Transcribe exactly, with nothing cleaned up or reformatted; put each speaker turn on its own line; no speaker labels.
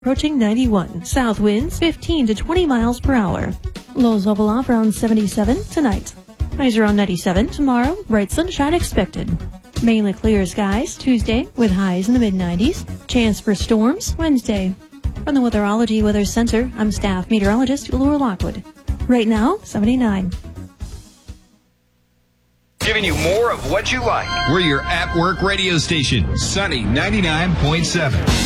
Approaching ninety-one. South winds fifteen to twenty miles per hour. Lows level off around seventy-seven tonight. Highs around ninety-seven tomorrow. Bright sunshine expected. Mainly clear skies Tuesday with highs in the mid nineties. Chance for storms Wednesday. From the Weatherology Weather Center, I'm staff meteorologist Laura Lockwood. Right now, seventy-nine.
Giving you more of what you like.
We're your at-work radio station, Sunny ninety-nine point seven.